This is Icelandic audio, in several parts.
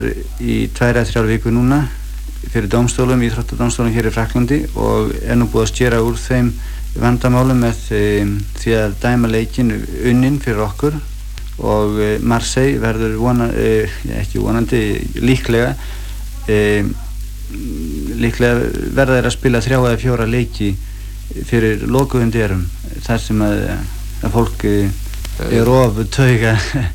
í 2-3 vikur núna fyrir dómstólum, íþróttadómstólum hér í Frakklandi og nú búið að skera úr þeim vandamálum með því að dæma leikinn unnin fyrir okkur og Marseille verður ekki vonandi, líklega verða þeir að spila 3 eða 4 leiki fyrir lokuðum dyrum þar sem að fólk of tauga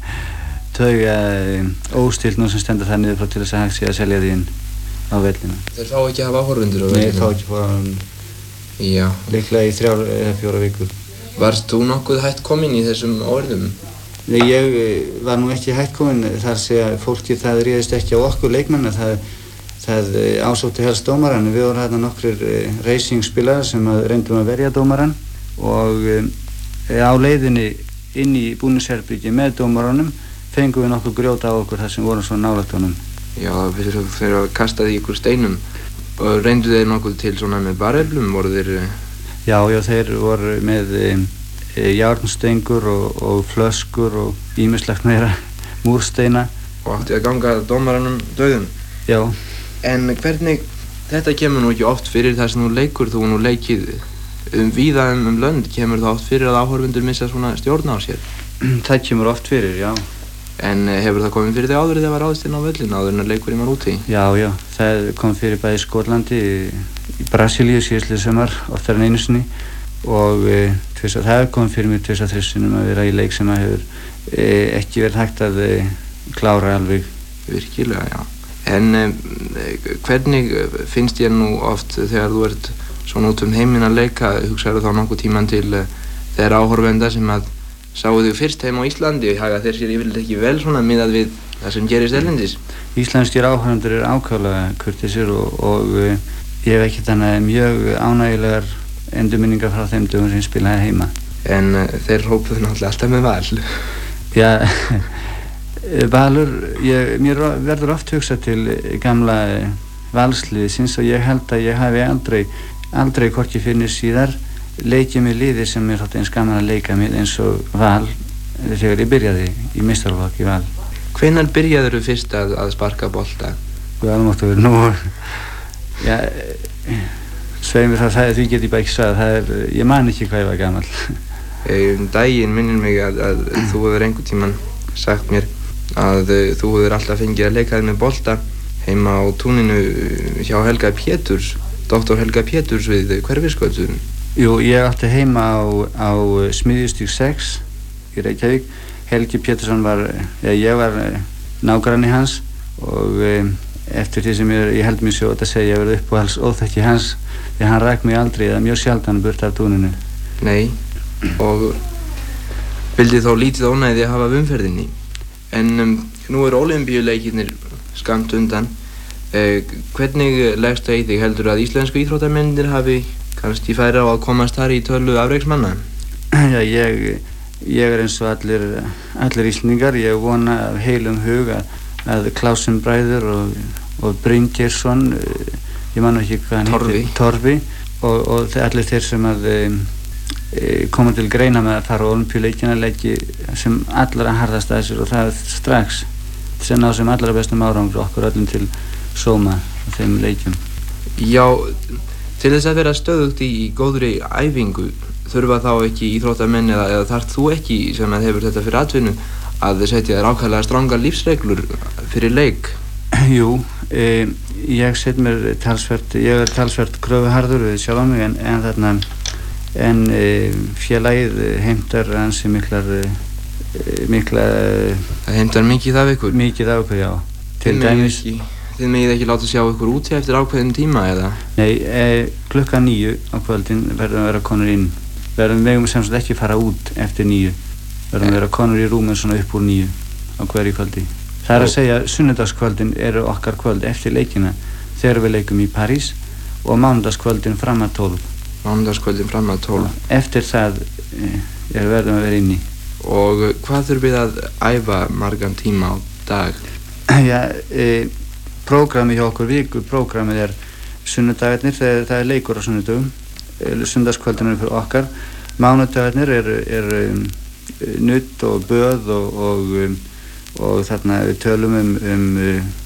óstilt nú sem stendur það niður frá til þess að hægt sé að selja því inn á vellina. Þeir fá ekki að hafa áhorfendur á vellina? Nei, fá ekki að hafa Já. Líklega í 3 eða 4 vikur. Varst þú nokkuð hætt kominn í þessum áhrifum? Nei, ég var nú ekki hætt kominn þar segja fólki það réðist ekki á okkur leikmenn það ásótti helst dómarann. Við vorum hérna nokkrir racing-spilarar sem reyndum að verja dómarann og á leiðinni inn í búningsherbergi með dómaranum fengum við nokkuð grjót á okkur þar sem vorum svo nálægt honum. Já, fyrir að kasta því ykkur steinum. Og reyndu þeir nokkuð til svona með bareflum, voru þeir? Já, þeir voru með járnstengur og flöskur og ýmislegt meira múrsteina. Og átti að ganga dómaranum dauðum? Já. En hvernig, þetta kemur nú ekki oft fyrir þar sem þú leikur, þú nú leikið víða lönd, kemur það oft fyrir að áhorfendur missa svona stjórn á sér? Það kemur oft fyrir, já. En hefur það komið fyrir þig áður þegar það var ráðist inn á völlin áður en að leikurinn var úti? Já, það kom fyrir bæði í Skotlandi, í Brasilíu síðastliðið sumar, oftar en einu sinni og það hefur komið fyrir mig 2-3 sinnum að vera í leik sem að hefur ekki verið hægt að klára alveg. Virkilega, já. En hvernig finnst ég nú oft þegar þú ert svona út heiminn að leika, hugsaðu þá nokkuð tíman til þeirra áhorfenda sem að sáu þig fyrst heim á Íslandi og haga þeir sér yfirleitt ekki vel svona miðað við það sem gerist erlendis? Íslenskir áhorfendur eru ákaflega kurteisir og ég hef ekki þannig mjög ánægilegar endurminningar frá þeim dögum sem spilaði heima. En þeir hópuðu náttúrulega alltaf með Val? Já, Valur, mér verður oft hugsað til gamla Valsliðsins og ég held að ég hafi aldrei hvorki fyrir síðar leikið með liði sem mér þótti eins gaman að leika með eins og Val þegar ég byrjaði í meistaraflokki í Val. Hvenær byrjaðirðu fyrst að sparka bolta? Það máttu verið nú, svei mér það því get ég bara ekki sagði, ég man ekki hvað ég var gamall. Daginn minnir mig að þú hefur einhvern tímann sagt mér að þú hefur alltaf fengið að leika þér með bolta heima á túninu hjá Helga Péturs, doktor Helga Péturs við Hverfisgötu. Jú, ég átti heima á Smiðjustíg 6 í Reykjavík. Helgi Pétursson ég var nágranni hans og eftir því sem ég held mér svo að segja ég verið uppáhalds óþekki hans því hann rak mig aldrei eða mjög sjaldan burt af túninu. Nei, og vildi þá lítið ónæði að hafa umferðinni. En nú Ólympíuleikirnir skammt undan. Hvernig leggst það í þig? Heldur að íslensku íþróttamennirnir hafi kannski færi á að komast þar í tölu afreksmanna? Já, ég eins og allir Íslendingar. Ég vona af heilum hug að Klausen bræður og Bryngersson, ég man ekki hvað hann heitir, Torfi og allir þeir sem að koma til greina með að fara á Ólympíuleikina leiki sem allra harðast að sér og það strax sem ná sem allra bestum árangur okkur öllum til sóma á þeim leikjum. Já, til þess að vera stöðugt í góðri æfingu þurfa þá ekki íþróttamenn eða þarft þú ekki sem að hefur þetta fyrir atvinnu að setja þér ákaflega strangar lífsreglur fyrir leik? Jú, ég set mér talsvert kröfuharður við sjálf á mig en félagið heimtar ansi mikla það heimtar mikið af ykkur? Mikið af ykkur, já. Til dæmis Þið megið ekki láta sjá ykkur úti eftir ákveðin tíma, eða? Nei, klukkan 9 á kvöldin verðum að vera konur inn. Megum sem sagt ekki fara út eftir 9. Verðum að vera konur í rúmum svona upp úr 9 á hverju kvöldi. Það að segja, sunnudagskvöldin eru okkar kvöld eftir leikina þegar við leikum í París og mánudagskvöldin fram að 12. Mánudagskvöldin fram að 12. Eftir það verðum að vera inni. Og hvað þurfum við að æfa margan tíma á dag? Já, prógrami hjá okkur prógramið sunnudagarnir þegar það leikur á sunnudögum. Sunnudagskvöldin eru fyrir okkar. Mánudagarnir eru nudd og böð og þarna við tölum